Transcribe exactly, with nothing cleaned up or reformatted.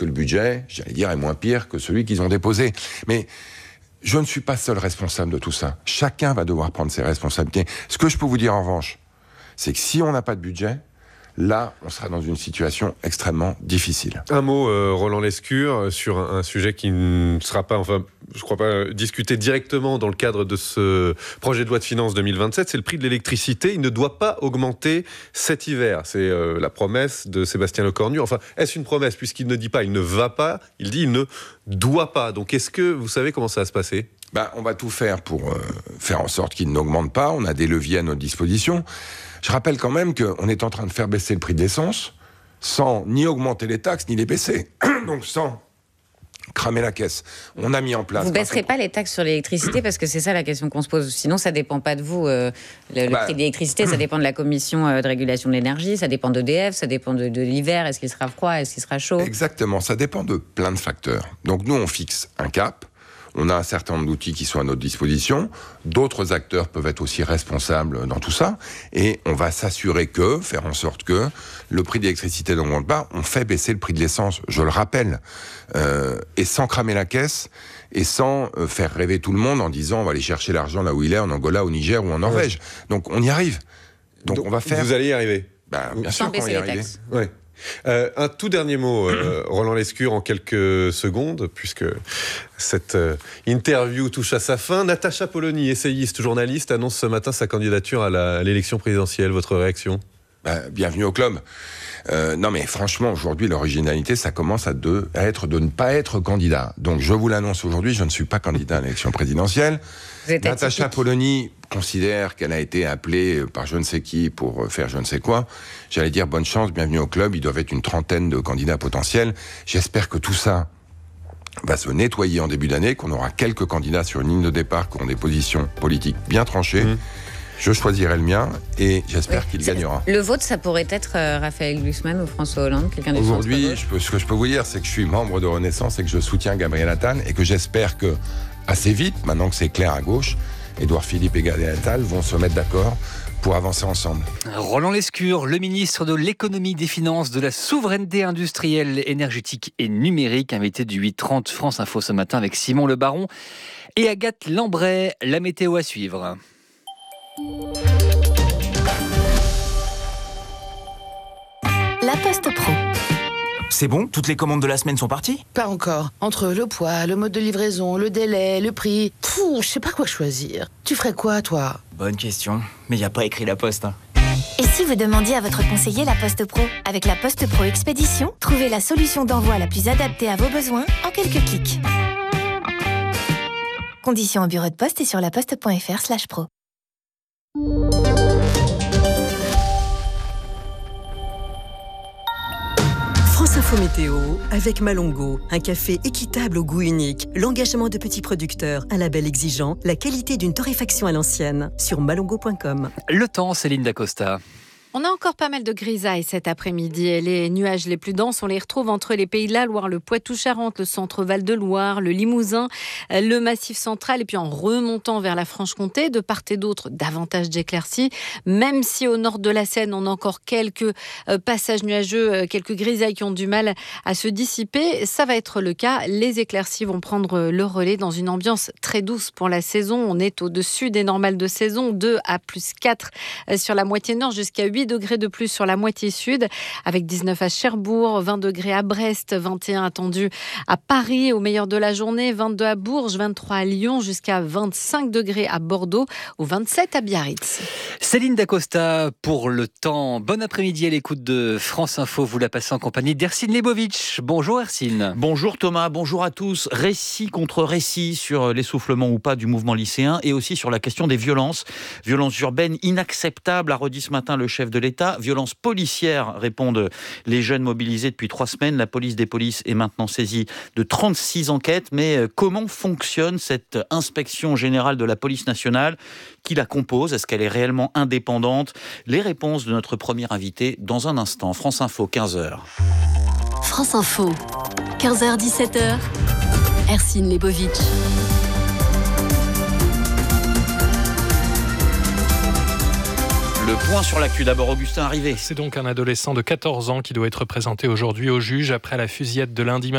le budget, j'allais dire, est moins pire que celui qu'ils ont déposé. Mais je ne suis pas seul responsable de tout ça. Chacun va devoir prendre ses responsabilités. Ce que je peux vous dire en revanche, c'est que si on n'a pas de budget, là, on sera dans une situation extrêmement difficile. Un mot, euh, Roland Lescure, sur un, un sujet qui ne sera pas, enfin, je crois pas, discuté directement dans le cadre de ce projet de loi de finances deux mille vingt-sept, c'est le prix de l'électricité. Il ne doit pas augmenter cet hiver. C'est euh, la promesse de Sébastien Lecornu. Enfin, est-ce une promesse, puisqu'il ne dit pas il ne va pas, il dit il ne doit pas. Donc, est-ce que vous savez comment ça va se passer ? Ben, on va tout faire pour euh, faire en sorte qu'il n'augmente pas. On a des leviers à notre disposition. Je rappelle quand même qu'on est en train de faire baisser le prix de l'essence sans ni augmenter les taxes, ni les baisser. Donc sans cramer la caisse. On a mis en place... Vous ne baisserez pas les taxes sur l'électricité parce que c'est ça la question qu'on se pose. Sinon, ça ne dépend pas de vous. Euh, le, le bah, prix de l'électricité, ça dépend de la commission de régulation de l'énergie, ça dépend d'E D F, ça dépend de, de l'hiver. Est-ce qu'il sera froid, est-ce qu'il sera chaud ? Exactement, ça dépend de plein de facteurs. Donc nous, on fixe un cap. On a un certain nombre d'outils qui sont à notre disposition. D'autres acteurs peuvent être aussi responsables dans tout ça. Et on va s'assurer que, faire en sorte que le prix de l'électricité n'augmente pas. On fait baisser le prix de l'essence, je le rappelle. Euh, et sans cramer la caisse et sans euh, faire rêver tout le monde en disant on va aller chercher l'argent là où il est, en Angola, au Niger ou en Norvège. Ouais. Donc on y arrive. Donc, Donc on va faire... Vous allez y arriver. Ben, bien sans sûr qu'on va y arriver. Ouais. Euh, un tout dernier mot, euh, Roland Lescure, en quelques secondes, puisque cette euh, interview touche à sa fin. Natacha Polony, essayiste, journaliste, annonce ce matin sa candidature à, la, à l'élection présidentielle. Votre réaction ? Ben, bienvenue au club. Euh, non mais franchement, aujourd'hui, l'originalité, ça commence à, de, à être de ne pas être candidat. Donc je vous l'annonce aujourd'hui, je ne suis pas candidat à l'élection présidentielle. Natacha Polony considère qu'elle a été appelée par je ne sais qui pour faire je ne sais quoi. J'allais dire bonne chance, bienvenue au club. Ils doivent être une trentaine de candidats potentiels. J'espère que tout ça va se nettoyer en début d'année, qu'on aura quelques candidats sur une ligne de départ qui ont des positions politiques bien tranchées. Mmh. Je choisirai le mien et j'espère oui, qu'il gagnera. Le vôtre, ça pourrait être euh, Raphaël Glucksmann ou François Hollande, quelqu'un du Aujourd'hui, je peux, ce que je peux vous dire, c'est que je suis membre de Renaissance et que je soutiens Gabriel Attal et que j'espère que, assez vite, maintenant que c'est clair à gauche, Édouard Philippe et Gabriel Attal vont se mettre d'accord pour avancer ensemble. Roland Lescure, le ministre de l'économie, des finances, de la souveraineté industrielle, énergétique et numérique, invité du huit trente France Info ce matin avec Simon Le Baron et Agathe Lambray. La météo à suivre. La Poste Pro. C'est bon ? Toutes les commandes de la semaine sont parties ? Pas encore. Entre le poids, le mode de livraison, le délai, le prix... Pouh, je sais pas quoi choisir. Tu ferais quoi, toi ? Bonne question. Mais y a pas écrit La Poste. Hein. Et si vous demandiez à votre conseiller La Poste Pro ? Avec La Poste Pro Expédition, trouvez la solution d'envoi la plus adaptée à vos besoins en quelques clics. Conditions au bureau de poste et sur laposte.fr slash pro. France Info Météo avec Malongo, un café équitable au goût unique, l'engagement de petits producteurs, un label exigeant, la qualité d'une torréfaction à l'ancienne, sur malongo point com. Le temps, Céline Dacosta. On a encore pas mal de grisailles cet après-midi et les nuages les plus denses, on les retrouve entre les Pays de la Loire, le Poitou-Charentes, le centre Val-de-Loire, le Limousin, le Massif central et puis en remontant vers la Franche-Comté, de part et d'autre, davantage d'éclaircies, même si au nord de la Seine, on a encore quelques passages nuageux, quelques grisailles qui ont du mal à se dissiper. Ça va être le cas. Les éclaircies vont prendre le relais dans une ambiance très douce pour la saison. On est au-dessus des normales de saison, deux à plus quatre sur la moitié nord, jusqu'à huit degrés de plus sur la moitié sud, avec dix-neuf à Cherbourg, vingt degrés à Brest, vingt et un attendus à Paris au meilleur de la journée, vingt-deux à Bourges, vingt-trois à Lyon, jusqu'à vingt-cinq degrés à Bordeaux ou vingt-sept à Biarritz. Céline Dacosta pour le temps. Bon après-midi à l'écoute de France Info. Vous la passez en compagnie d'Hercine Lebovitch. Bonjour Hercine. Bonjour Thomas, bonjour à tous. Récit contre récit sur l'essoufflement ou pas du mouvement lycéen et aussi sur la question des violences. Violences urbaines inacceptables, a redit ce matin le chef de l'État. Violences policières, répondent les jeunes mobilisés depuis trois semaines. La police des polices est maintenant saisie de trente-six enquêtes. Mais comment fonctionne cette inspection générale de la police nationale ? Qui la compose ? Est-ce qu'elle est réellement indépendante ? Les réponses de notre premier invité dans un instant. France Info, quinze heures. France Info, quinze heures dix-sept heures. Hercine Lebovitch. Le point sur l'actu, d'abord Augustin Arrivé. C'est donc un adolescent de quatorze ans qui doit être présenté aujourd'hui au juge après la fusillade de lundi matin.